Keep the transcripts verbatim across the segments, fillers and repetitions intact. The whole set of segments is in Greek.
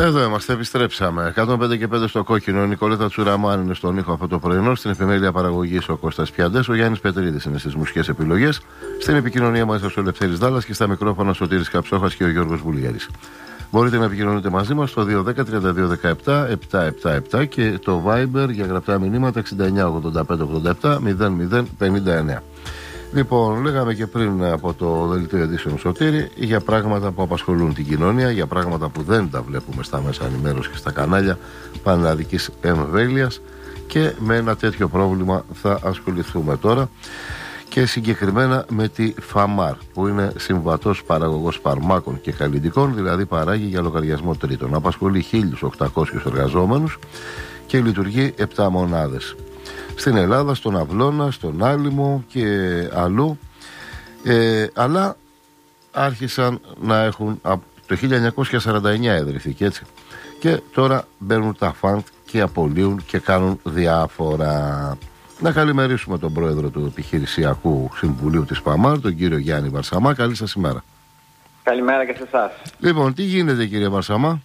Εδώ είμαστε, επιστρέψαμε. εκατόν πέντε και πέντε στο κόκκινο. Η Νικολέτα Τσουραμάν είναι στον ήχο αυτό το πρωινό. Στην εφημερίδα παραγωγής ο Κώστας Πιαντές. Ο Γιάννης Πετρίδης είναι στις μουσικές επιλογές. Στην επικοινωνία μαζί ο Ελευθέρης Δάλλας και στα μικρόφωνα Σωτήρης Καψόχας και ο Γιώργος Βουλιέρης. Μπορείτε να επικοινωνείτε μαζί μας στο δύο ένα μηδέν τριάντα δύο δεκαεπτά επτακόσια εβδομήντα επτά και το Viber για γραπτά μηνύματα εξήντα εννιά ογδόντα πέντε ογδόντα επτά μηδέν μηδέν πενήντα εννιά. Λοιπόν, λέγαμε και πριν από το δελτίο ειδήσεων Σωτήρη για πράγματα που απασχολούν την κοινωνία, για πράγματα που δεν τα βλέπουμε στα μέσα ενημέρωσης και στα κανάλια πανελλαδικής εμβέλειας, και με ένα τέτοιο πρόβλημα θα ασχοληθούμε τώρα, και συγκεκριμένα με τη ΦΑΜΑΡ, που είναι συμβατός παραγωγός φαρμάκων και καλλυντικών, δηλαδή παράγει για λογαριασμό τρίτων. Απασχολεί χίλιους οκτακόσιους εργαζόμενους και λειτουργεί επτά μονάδες. Στην Ελλάδα, στον Αυλώνα, στον Άλυμο και αλλού, ε, αλλά άρχισαν να έχουν από το χίλια εννιακόσια σαράντα εννιά ιδρυθήκε, έτσι, και τώρα μπαίνουν τα φαντ και απολύουν και κάνουν διάφορα. Να καλημερίσουμε τον πρόεδρο του Επιχειρησιακού Συμβουλίου της ΦΑΜΑΡ, τον κύριο Γιάννη Βαρσαμά. Καλή σας ημέρα. Καλημέρα και σε εσάς. Λοιπόν, τι γίνεται, κύριε Βαρσαμά?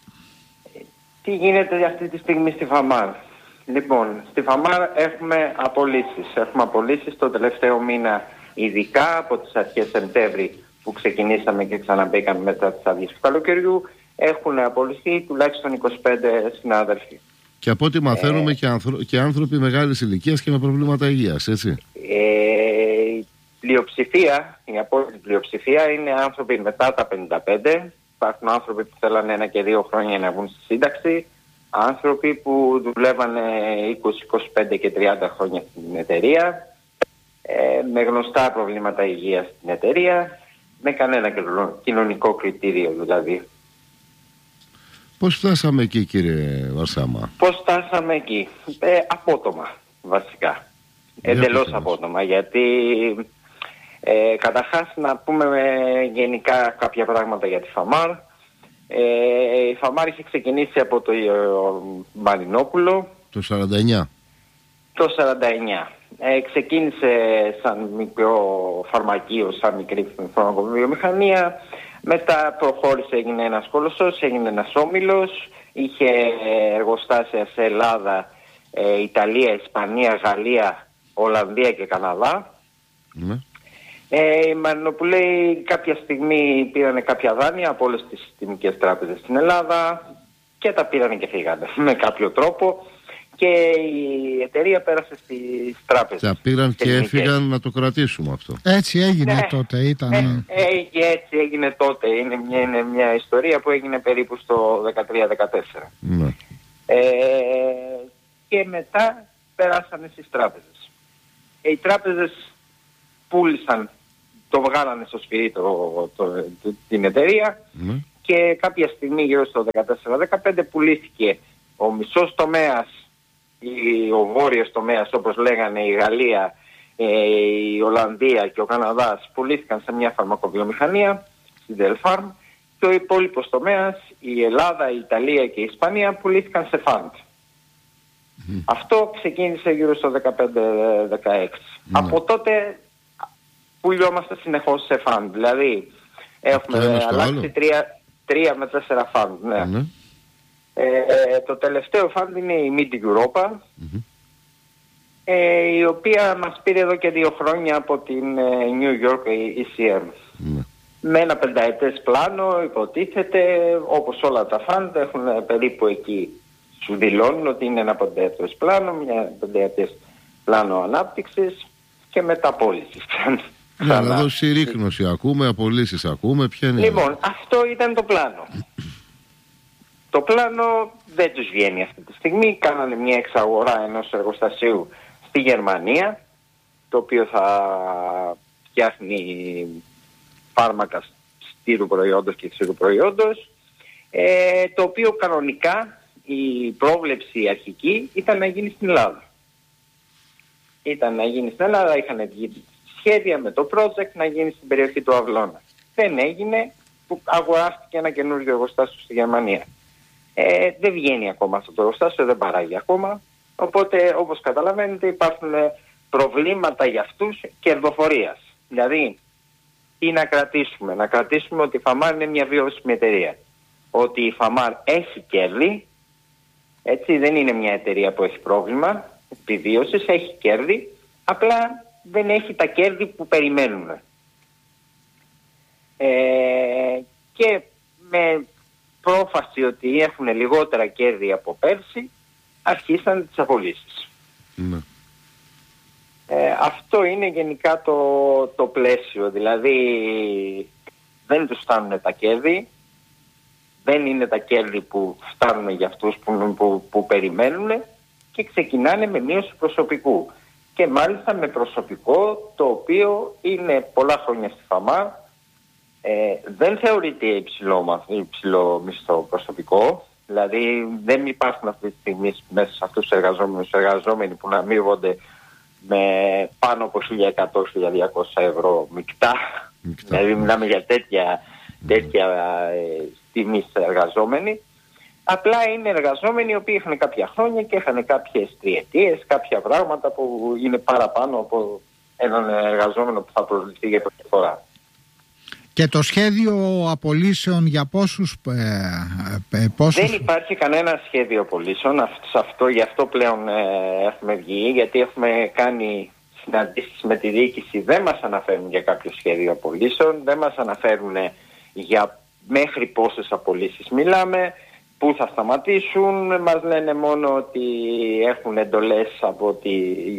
Τι γίνεται αυτή τη στιγμή στη ΦΑΜΑΡ? Λοιπόν, στη ΦΑΜΑΡ έχουμε απολύσεις. Έχουμε απολύσεις το τελευταίο μήνα, ειδικά από τις αρχές Σεπτέμβρη που ξεκινήσαμε και ξαναμπήκαμε μετά τις άδειες του καλοκαιριού. Έχουν απολυθεί τουλάχιστον είκοσι πέντε συνάδελφοι. Και από ό,τι μαθαίνουμε ε, και, άνθρω... και άνθρωποι μεγάλης ηλικίας και με προβλήματα υγείας, έτσι. Ε, η πλειοψηφία, η απόλυτη πλειοψηφία είναι άνθρωποι μετά τα πενήντα πέντε. Υπάρχουν άνθρωποι που θέλανε ένα και δύο χρόνια να βγουν στη σύνταξη. Άνθρωποι που δουλεύανε είκοσι, είκοσι πέντε και τριάντα χρόνια στην εταιρεία, ε, με γνωστά προβλήματα υγείας στην εταιρεία, με κανένα κοινωνικό κριτήριο δηλαδή. Πώς φτάσαμε εκεί, κύριε Βαρσάμα? Πώς φτάσαμε εκεί? Ε, απότομα βασικά. Εντελώς απότομα, γιατί ε, καταρχάς να πούμε ε, γενικά κάποια πράγματα για τη ΦΑΜΑΡ. Ε, η ΦΑΜΑΡ είχε ξεκινήσει από το ε, Μαρινόπουλο το σαράντα εννιά. Το σαράντα εννιά. Ε, ξεκίνησε σαν μικρό φαρμακείο, σαν μικρή φαρμακοβιομηχανία. Μετά προχώρησε, έγινε ένας κολοσσός, έγινε ένας όμιλος. Είχε εργοστάσια σε Ελλάδα, ε, Ιταλία, Ισπανία, Γαλλία, Ολλανδία και Καναδά. Mm. Ε, οι Μαρινοπουλέοι κάποια στιγμή πήρανε κάποια δάνεια από όλες τις συστημικές τράπεζες στην Ελλάδα και τα πήρανε και φύγανε με κάποιο τρόπο, και η εταιρεία πέρασε στις τράπεζες. Τα πήραν και έφυγαν, να το κρατήσουμε αυτό. Έτσι έγινε ναι, τότε, ήταν. Ε, ε, έτσι έγινε τότε. Είναι μια, είναι μια ιστορία που έγινε περίπου στο δεκατρία δεκατέσσερα. Ναι. Ε, και μετά περάσανε στις τράπεζες. Ε, οι τράπεζες πούλησαν, το βγάλανε στο σφυρί το, το, το, την εταιρεία, mm. και κάποια στιγμή γύρω στο δεκατέσσερα δεκαπέντε πουλήθηκε ο μισός τομέας, η, ο βόρειος τομέας όπως λέγανε, η Γαλλία, ε, η Ολλανδία και ο Καναδάς πουλήθηκαν σε μια φαρμακοβιομηχανία, στην Delpharm, και ο υπόλοιπος τομέας, η Ελλάδα, η Ιταλία και η Ισπανία πουλήθηκαν σε φαντ. Mm. Αυτό ξεκίνησε γύρω στο δεκαπέντε δεκαέξι. Mm. Από τότε πουλιόμαστε συνεχώς σε φαντ. Δηλαδή έχουμε αλλάξει τρία, τρία με τέσσερα φαντ. Ναι. Mm. Ε, το τελευταίο φαντ είναι η Mid Europa, mm-hmm. ε, η οποία μας πήρε εδώ και δύο χρόνια από την ε, New York ι σι εμ. Mm. Με ένα πενταετές πλάνο, υποτίθεται, όπως όλα τα φαντ έχουν περίπου εκεί. Σου δηλώνουν ότι είναι ένα πενταετές πλάνο, μια πενταετές πλάνο ανάπτυξης και μεταπώλησης. Ναι, αλλά εδώ συρρίκνωση ακούμε, απολύσεις ακούμε, ποια είναι? Λοιπόν, αυτό ήταν το πλάνο. Το πλάνο δεν τους βγαίνει αυτή τη στιγμή. Κάνανε μια εξαγορά ενός εργοστασίου στη Γερμανία, το οποίο θα φτιάχνει φάρμακα στήρου προϊόντος και ξηρού προϊόντος, ε, το οποίο κανονικά η πρόβλεψη αρχική ήταν να γίνει στην Ελλάδα. Ήταν να γίνει στην Ελλάδα, είχαν βγει σχέδια με το project να γίνει στην περιοχή του Αυλώνα. Δεν έγινε, που αγοράστηκε ένα καινούργιο εργοστάσιο στη Γερμανία. Ε, δεν βγαίνει ακόμα αυτό το εργοστάσιο, δεν παράγει ακόμα. Οπότε, όπως καταλαβαίνετε, υπάρχουν προβλήματα για αυτούς κερδοφορίας. Δηλαδή, τι να κρατήσουμε? Να κρατήσουμε ότι η ΦΑΜΑΡ είναι μια βιώσιμη εταιρεία. ότι η Φαμάρ έχει κέρδη, έτσι, δεν είναι μια εταιρεία που έχει πρόβλημα επιβίωσης, έχει κέρδη, απλά δεν έχει τα κέρδη που περιμένουμε. Ε, και με πρόφαση ότι έχουν λιγότερα κέρδη από πέρσι, αρχίσαν τις απολύσεις. Ναι. Ε, αυτό είναι γενικά το, το πλαίσιο, δηλαδή δεν τους φτάνουν τα κέρδη, δεν είναι τα κέρδη που φτάνουν για αυτούς που, που, που περιμένουν και ξεκινάνε με μείωση προσωπικού. Και μάλιστα με προσωπικό το οποίο είναι πολλά χρόνια στη Φαμάρ, ε, δεν θεωρείται υψηλό, υψηλό μισθό προσωπικό, δηλαδή δεν υπάρχουν αυτή τη στιγμή μέσα σε αυτούς τους εργαζόμενους εργαζόμενοι που να αμείβονται με πάνω από χίλια εκατό με χίλια διακόσια ευρώ μεικτά. Μεικτά. Δηλαδή μιλάμε για τέτοια, τέτοια ε, τιμή εργαζόμενοι. Απλά είναι εργαζόμενοι οι οποίοι είχαν κάποια χρόνια και είχαν κάποιες τριετίες, κάποια πράγματα που είναι παραπάνω από έναν εργαζόμενο που θα προσληφθεί για πρώτη φορά. Και το σχέδιο απολύσεων για πόσους, ε, ε, πόσους... Δεν υπάρχει κανένα σχέδιο απολύσεων. Αυτό, αυτό, γι' αυτό πλέον ε, έχουμε βγει, γιατί έχουμε κάνει συναντήσεις με τη διοίκηση. Δεν μας αναφέρουν για κάποιο σχέδιο απολύσεων, δεν μας αναφέρουν για μέχρι πόσες απολύσεις μιλάμε, πού θα σταματήσουν. Μας λένε μόνο ότι έχουν εντολές από τη...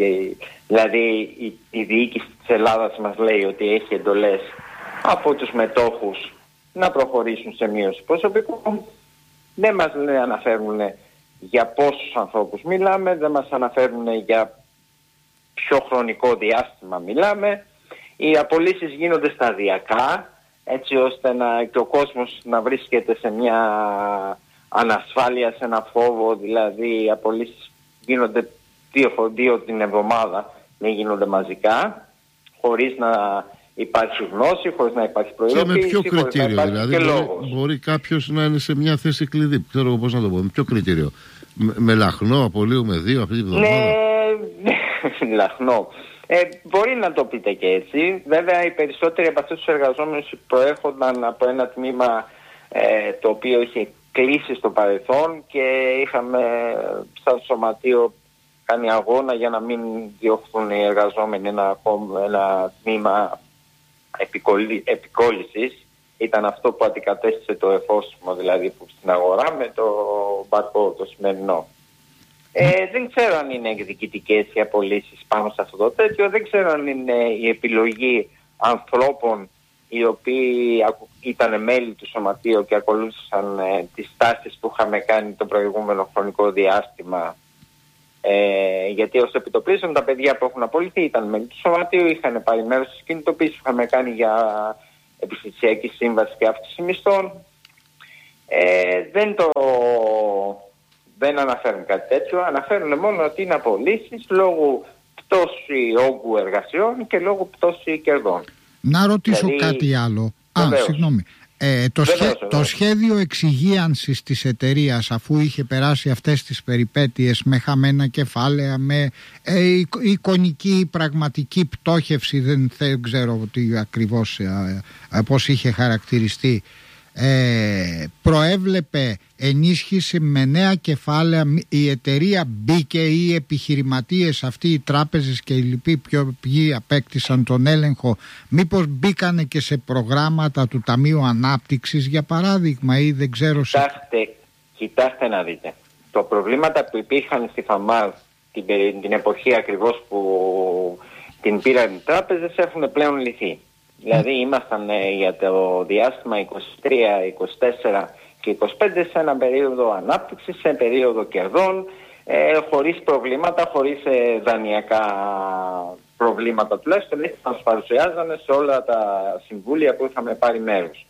Δηλαδή η, η διοίκηση της Ελλάδας μας λέει ότι έχει εντολές από τους μετόχους να προχωρήσουν σε μείωση προσωπικού. Δεν μας αναφέρουν για πόσους ανθρώπους μιλάμε, δεν μας αναφέρουν για ποιο χρονικό διάστημα μιλάμε. Οι απολύσεις γίνονται σταδιακά, έτσι ώστε να, και ο κόσμος να βρίσκεται σε μια ανασφάλεια, σε ένα φόβο. Δηλαδή οι απολύσεις γίνονται δύο, δύο την εβδομάδα, δεν γίνονται μαζικά, χωρίς να υπάρχει γνώση, χωρίς να υπάρχει προειδοποίηση. Και με ποιο κριτήριο, δηλαδή μπορεί, μπορεί κάποιος να είναι σε μια θέση κλειδί, ξέρω πώς να το πω, με ποιο κριτήριο? Με, με λαχνό, απολύουμε δύο αυτή τη βδομάδα? Ναι, λαχνό. Ε, μπορεί να το πείτε και έτσι. Βέβαια οι περισσότεροι από αυτούς τους εργαζόμενους προέρχονταν από ένα τμήμα ε, το οποίο είχε κλείσει στο παρελθόν και είχαμε σαν σωματείο κάνει αγώνα για να μην διώχθουν οι εργαζόμενοι ένα, ένα τμήμα επικολλη, επικόλλησης. Ήταν αυτό που αντικατέστησε το εφόσιμο, δηλαδή που στην αγορά, με το μπαρκό το σημερινό. Ε, δεν ξέρω αν είναι εκδικητικές οι απολύσεις πάνω σε αυτό το τέτοιο, δεν ξέρω αν είναι η επιλογή ανθρώπων οι οποίοι ήταν μέλη του σωματείου και ακολούθησαν ε, τις τάσεις που είχαμε κάνει το προηγούμενο χρονικό διάστημα. Ε, γιατί ως επιτοπλίστων τα παιδιά που έχουν απολυθεί ήταν μέλη του σωματείου, είχαν πάρει μέρος στις κινητοποίησεις που είχαμε κάνει για επιχειρησιακή σύμβαση και αύξηση μισθών. Ε, δεν το... Δεν αναφέρουν κάτι τέτοιο, αναφέρουν μόνο ότι είναι απολύσεις λόγω πτώση όγκου εργασιών και λόγω πτώση κερδών. Να ρωτήσω δηλαδή... κάτι άλλο. Βεβαίως. Α, συγγνώμη. Ε, το, βεβαίως, σχέ... βεβαίως. το σχέδιο εξυγίανσης της εταιρείας, αφού είχε περάσει αυτές τις περιπέτειες με χαμένα κεφάλαια, με ε, εικονική πραγματική πτώχευση, δεν, δεν ξέρω τι ακριβώς ε, ε, πώς είχε χαρακτηριστεί, Ε, προέβλεπε ενίσχυση με νέα κεφάλαια. Η εταιρεία μπήκε, οι επιχειρηματίες αυτοί, οι τράπεζες και οι λοιποί πιο ποιοι απέκτησαν τον έλεγχο, μήπως μπήκανε και σε προγράμματα του Ταμείου Ανάπτυξης για παράδειγμα, ή δεν ξέρω. Κοιτάξτε, σε... κοιτάξτε να δείτε, το προβλήματα που υπήρχαν στη Φαμάρ την, την εποχή ακριβώς που την πήραν οι τράπεζες έχουν πλέον λυθεί. Δηλαδή ήμασταν ε, για το διάστημα είκοσι τρία, είκοσι τέσσερα και είκοσι πέντε σε ένα περίοδο ανάπτυξης, σε περίοδο κερδών, ε, χωρίς προβλήματα, χωρίς ε, δανειακά προβλήματα τουλάχιστον. Έτσι μας παρουσιάζανε σε όλα τα συμβούλια που είχαμε πάρει μέρος.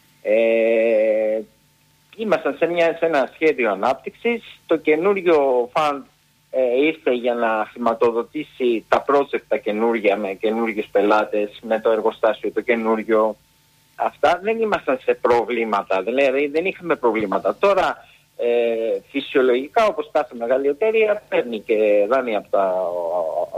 Ε, ήμασταν σε, μια, σε ένα σχέδιο ανάπτυξης. Το καινούριο φαντ Ε, ήρθε για να χρηματοδοτήσει τα project τα καινούργια με καινούργιους πελάτες, με το εργοστάσιο το καινούργιο. Αυτά δεν ήμασταν σε προβλήματα, δηλαδή δεν είχαμε προβλήματα. Τώρα ε, φυσιολογικά, όπως κάθε μεγάλη εταιρεία παίρνει και δάνεια από τα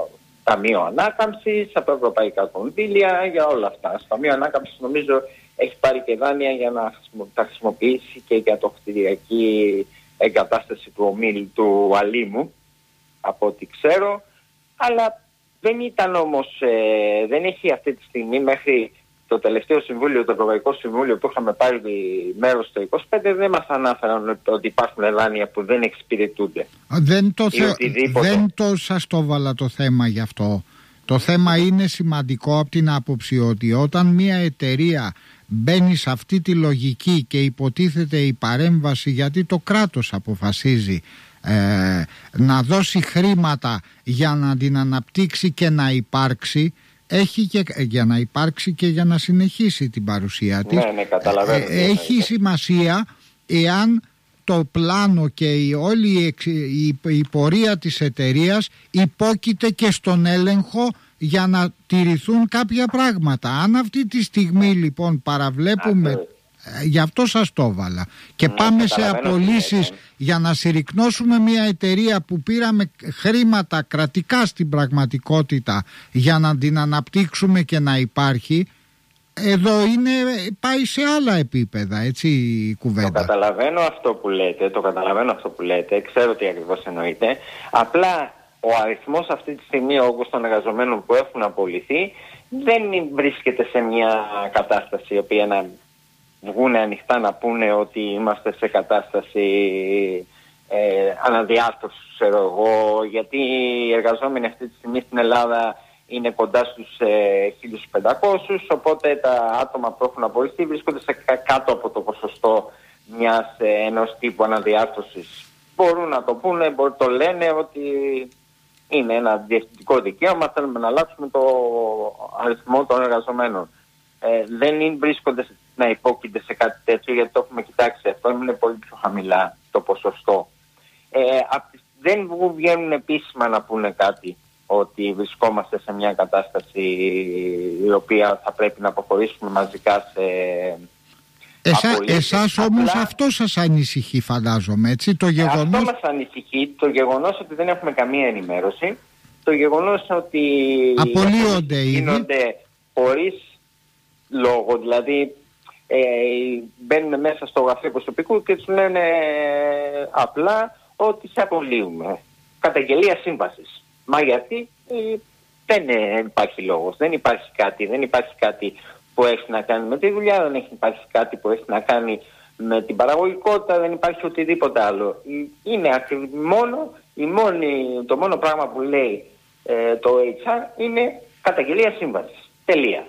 Ταμείο Ανάκαμψης, από ευρωπαϊκά κονδύλια, για όλα αυτά. Στο Ταμείο Ανάκαμψης νομίζω έχει πάρει και δάνεια για να τα χρησιμοποιήσει και για το κτηριακή εγκατάσταση του ομίλου του Αλήμου, από ό,τι ξέρω. Αλλά δεν ήταν όμως, ε, δεν έχει αυτή τη στιγμή μέχρι το τελευταίο συμβούλιο, το Ευρωπαϊκό Συμβούλιο που είχαμε πάρει μέρος το είκοσι πέντε, δεν μας ανάφεραν ότι υπάρχουν δάνεια που δεν εξυπηρετούνται. Δεν το, θε... δεν το σας το βάλα το θέμα γι' αυτό. Το θέμα είναι σημαντικό από την άποψη ότι όταν μια εταιρεία μπαίνει σε αυτή τη λογική και υποτίθεται η παρέμβαση, γιατί το κράτος αποφασίζει ε, να δώσει χρήματα για να την αναπτύξει και να υπάρξει, έχει και, για να υπάρξει και για να συνεχίσει την παρουσία της. Ναι, ναι, καταλαβαίνω. Ε, έχει σημασία εάν το πλάνο και η, όλη η, η, η πορεία της εταιρείας υπόκειται και στον έλεγχο για να τηρηθούν κάποια πράγματα. Αν αυτή τη στιγμή λοιπόν παραβλέπουμε, ε, γι' αυτό σας το έβαλα, και ναι, πάμε σε απολύσεις ναι. για να συρρικνώσουμε μια εταιρεία που πήραμε χρήματα κρατικά στην πραγματικότητα για να την αναπτύξουμε και να υπάρχει, εδώ είναι, πάει σε άλλα επίπεδα, έτσι, η κουβέντα. Το καταλαβαίνω αυτό που λέτε, το καταλαβαίνω αυτό που λέτε, ξέρω τι ακριβώς εννοείτε. Απλά ο αριθμός αυτή τη στιγμή όγκος των εργαζομένων που έχουν απολυθεί δεν βρίσκεται σε μια κατάσταση η οποία να βγουν ανοιχτά να πούνε ότι είμαστε σε κατάσταση ε, αναδιάρθρωσης, ξέρω εγώ, γιατί οι εργαζόμενοι αυτή τη στιγμή στην Ελλάδα είναι κοντά στους ε, χίλιους πεντακόσιους, οπότε τα άτομα που έχουν απολυθεί βρίσκονται σε κάτω από το ποσοστό μιας ε, ενός τύπου αναδιάρθρωσης. Μπορούν να το πούνε, μπορούν, το λένε ότι είναι ένα διευθυντικό δικαίωμα, θέλουμε να αλλάξουμε το αριθμό των εργαζομένων. Ε, δεν είναι, βρίσκονται να υπόκεινται σε κάτι τέτοιο, γιατί το έχουμε κοιτάξει αυτό, είναι πολύ πιο χαμηλά το ποσοστό. Ε, δεν βγαίνουν επίσημα να πούνε κάτι ότι βρισκόμαστε σε μια κατάσταση η οποία θα πρέπει να αποχωρήσουμε μαζικά σε Εσά, εσάς όμως απλά, αυτό σας ανησυχεί, φαντάζομαι, έτσι, το γεγονός... Αυτό μας ανησυχεί, το γεγονός ότι δεν έχουμε καμία ενημέρωση, το γεγονός ότι απολύονται ήδη, γίνονται χωρίς λόγο, δηλαδή ε, μπαίνουν μέσα στο γραφείο προσωπικού και τους λένε ε, απλά ότι σε απολύουμε. Καταγγελία σύμβασης. Μα γιατί ε, δεν ε, υπάρχει λόγος, δεν υπάρχει κάτι, δεν υπάρχει κάτι που έχει να κάνει με τη δουλειά, δεν έχει υπάρχει κάτι που έχει να κάνει με την παραγωγικότητα, δεν υπάρχει οτιδήποτε άλλο. Είναι μόνο, η μόνη, το μόνο πράγμα που λέει ε, το έιτς αρ είναι καταγγελία σύμβασης. Τελεία.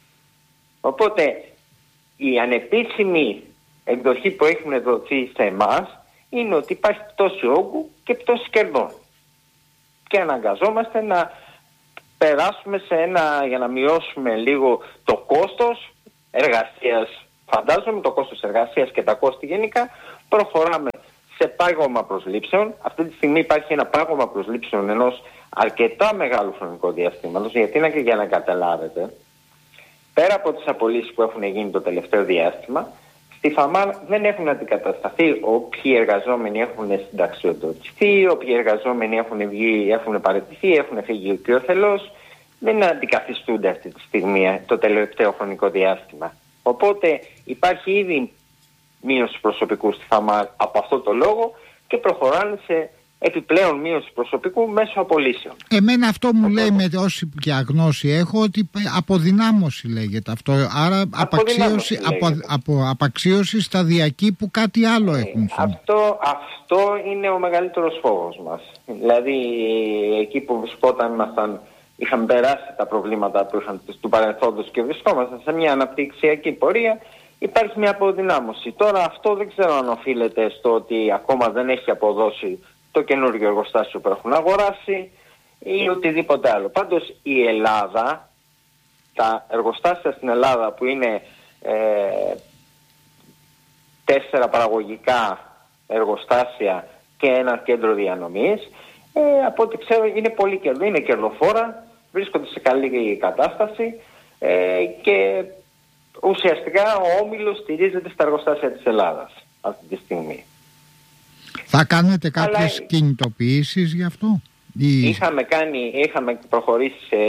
Οπότε η ανεπίσημη εκδοχή που έχουν δοθεί σε εμάς είναι ότι υπάρχει πτώση όγκου και πτώση κερδών. Και αναγκαζόμαστε να περάσουμε σε ένα, για να μειώσουμε λίγο το κόστος εργασίας, φαντάζομαι το κόστος εργασίας και τα κόστη γενικά, προχωράμε σε πάγωμα προσλήψεων. Αυτή τη στιγμή υπάρχει ένα πάγωμα προσλήψεων ενός αρκετά μεγάλου χρονικού διαστήματος, γιατί είναι και για να καταλάβετε, πέρα από τις απολύσεις που έχουν γίνει το τελευταίο διάστημα, στη ΦΑΜΑΡ δεν έχουν αντικατασταθεί όποιοι εργαζόμενοι έχουν συνταξιοδοτηθεί, όποιοι εργαζόμενοι έχουν βγει, έχουν παραιτηθεί, έχουν φύγει οικειοθελώς, δεν αντικαθιστούνται αυτή τη στιγμή το τελευταίο χρονικό διάστημα. Οπότε υπάρχει ήδη μείωση προσωπικού στη ΦΑΜΑΡ από αυτό το λόγο και προχωράνε σε επιπλέον μείωση προσωπικού μέσω απολύσεων. Εμένα αυτό μου λέει, με όση πια γνώση έχω, ότι αποδυνάμωση λέγεται αυτό. Άρα απαξίωση, απο, απο, απαξίωση σταδιακή που κάτι άλλο ε, έχουν. Αυτό, αυτό είναι ο μεγαλύτερος φόβος μας. Δηλαδή εκεί που βρισκόταν ήμασταν, είχαν περάσει τα προβλήματα που είχαν του παρελθόντος και βρισκόμασταν σε μια αναπτυξιακή πορεία. Υπάρχει μια αποδυνάμωση. Τώρα αυτό δεν ξέρω αν οφείλεται στο ότι ακόμα δεν έχει αποδώσει το καινούργιο εργοστάσιο που έχουν αγοράσει ή οτιδήποτε άλλο. Πάντως η Ελλάδα, τα εργοστάσια στην Ελλάδα που είναι ε, τέσσερα παραγωγικά εργοστάσια και ένα κέντρο διανομής, ε, από ό,τι ξέρω είναι πολύ κερδό, είναι κερδοφόρα, βρίσκονται σε καλή κατάσταση ε, και ουσιαστικά ο όμιλος στηρίζεται στα εργοστάσια της Ελλάδας αυτή τη στιγμή. Θα κάνετε κάποιες Αλλά... κινητοποιήσεις γι' αυτό? Η... Είχαμε, κάνει, είχαμε προχωρήσει σε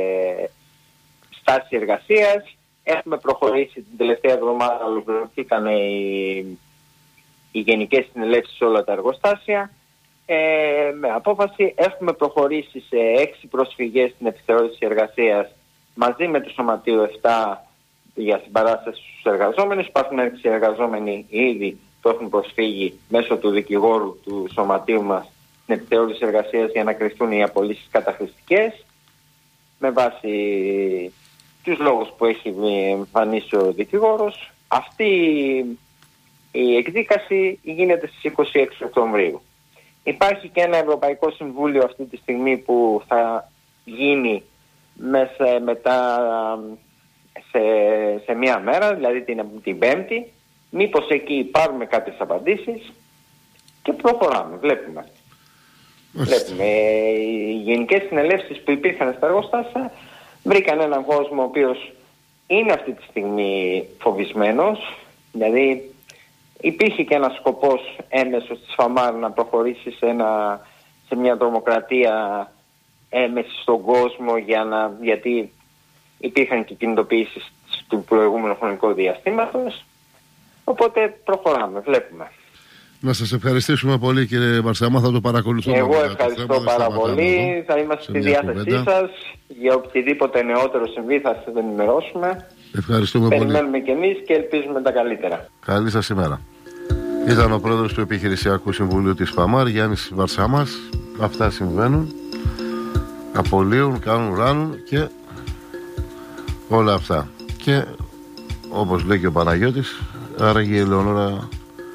στάση εργασίας, έχουμε προχωρήσει την τελευταία εβδομάδα, ολοκληρωθήκαν οι, οι γενικές συνελεύσεις σε όλα τα εργοστάσια. Ε, με απόφαση έχουμε προχωρήσει σε έξι προσφυγές στην επιθεώρηση εργασίας μαζί με το Σωματείο επτά για συμπαράσταση στους εργαζόμενους. Υπάρχουν έξι εργαζόμενοι ήδη που έχουν προσφύγει μέσω του δικηγόρου του Σωματείου μας στην επιθεώρηση εργασίας για να κρυφτούν οι απολύσεις καταχρηστικές με βάση τους λόγους που έχει εμφανίσει ο δικηγόρος. Αυτή η εκδίκαση γίνεται στις είκοσι έξι Οκτωβρίου. Υπάρχει και ένα Ευρωπαϊκό Συμβούλιο αυτή τη στιγμή που θα γίνει μέσα, μετά σε, σε μία μέρα, δηλαδή την, την Πέμπτη. Μήπως εκεί πάρουμε κάποιες απαντήσεις και προχωράμε, βλέπουμε. Βλέπουμε. Οι γενικές συνελεύσεις που υπήρχαν στα εργοστάσια βρήκαν έναν κόσμο ο οποίος είναι αυτή τη στιγμή φοβισμένος, δηλαδή υπήρχε και ένας σκοπός έμεσος της ΦΑΜΑΡ να προχωρήσει σε, ένα, σε μια τρομοκρατία έμεση στον κόσμο για να, γιατί υπήρχαν και κινητοποιήσεις του προηγούμενου χρονικού διαστήματος. Οπότε προχωράμε, βλέπουμε. Να σας ευχαριστήσουμε πολύ, κύριε Βαρσάμα, θα το παρακολουθούμε. Εγώ ευχαριστώ πάρα πολύ, θα είμαστε στη διάθεσή σας. Για οτιδήποτε νεότερο συμβεί θα σας ενημερώσουμε. Ευχαριστούμε Περιμένουμε πολύ. Περιμένουμε κι εμείς και ελπίζουμε τα καλύτερα. Καλή σας ημέρα. Ήταν ο πρόεδρος του Επιχειρησιακού Συμβουλίου της ΦΑΜΑΡ, Γιάννης Βαρσάμας. Αυτά συμβαίνουν. Απολύουν, κάνουν, ράνουν και όλα αυτά. Και όπως λέει και ο Παναγιώτης, άραγε η Ελεονόρα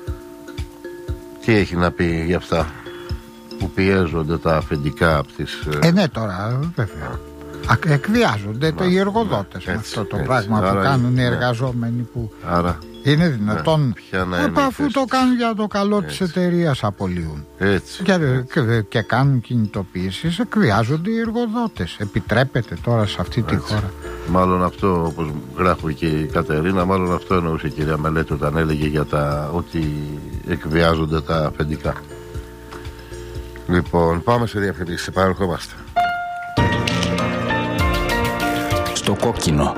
τι έχει να πει για αυτά που πιέζονται τα αφεντικά από τις... Ε, ναι, τώρα βέβαια. Εκβιάζονται Μα, οι εργοδότες με αυτό το έτσι, πράγμα άρα, που κάνουν οι εργαζόμενοι ναι. που άρα, είναι δυνατόν ναι, αφού το κάνουν για το καλό έτσι. της εταιρείας απολύουν έτσι, και, έτσι. Και, και κάνουν κινητοποιήσεις, εκβιάζονται οι εργοδότες. Επιτρέπεται τώρα σε αυτή τη έτσι. χώρα. Μάλλον αυτό, όπως γράφει και η Κατερίνα, μάλλον αυτό εννοούσε η κυρία Μελέτη όταν έλεγε για τα ότι εκβιάζονται τα αφεντικά. Λοιπόν, πάμε σε διαφημίσεις, επανερχόμαστε. Στο κόκκινο.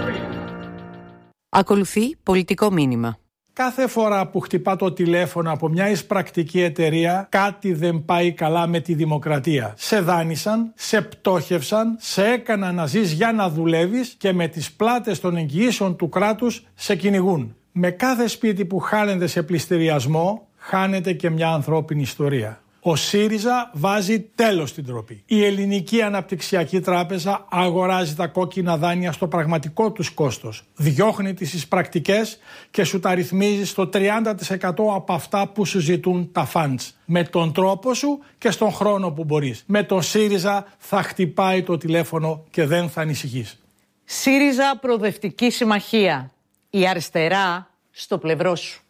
Ακολουθεί πολιτικό μήνυμα. Κάθε φορά που χτυπά το τηλέφωνο από μια εισπρακτική εταιρεία, κάτι δεν πάει καλά με τη δημοκρατία. Σε δάνεισαν, σε πτώχευσαν, σε έκαναν να ζεις για να δουλεύεις και με τις πλάτες των εγγυήσεων του κράτους σε κυνηγούν. Με κάθε σπίτι που χάνεται σε πληστηριασμό, χάνεται και μια ανθρώπινη ιστορία. Ο ΣΥΡΙΖΑ βάζει τέλος στην ντροπή. Η Ελληνική Αναπτυξιακή Τράπεζα αγοράζει τα κόκκινα δάνεια στο πραγματικό τους κόστος. Διώχνει τις εισπρακτικές και σου τα ρυθμίζει στο τριάντα τοις εκατό από αυτά που σου ζητούν τα φαντς. Με τον τρόπο σου και στον χρόνο που μπορείς. Με τον ΣΥΡΙΖΑ θα χτυπάει το τηλέφωνο και δεν θα ανησυχείς. ΣΥΡΙΖΑ Προοδευτική Συμμαχία. Η αριστερά στο πλευρό σου.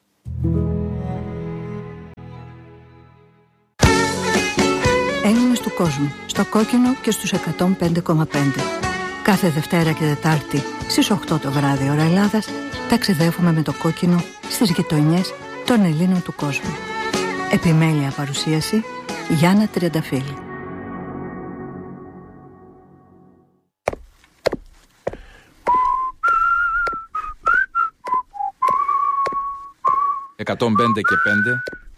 Έλληνες του κόσμου, στο κόκκινο και στους εκατόν πέντε κόμμα πέντε. Κάθε Δευτέρα και Τετάρτη στις οκτώ το βράδυ ώρα Ελλάδας ταξιδεύουμε με το κόκκινο στις γειτονιές των Ελλήνων του κόσμου. Επιμέλεια παρουσίαση Γιάννα Τριανταφύλλου. εκατόν πέντε και πέντε